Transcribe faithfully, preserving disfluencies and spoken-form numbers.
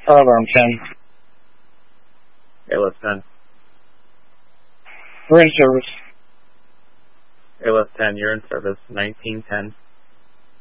Fire alarm ten. A L S ten. We're in service. A L S ten, you're in service. nineteen ten.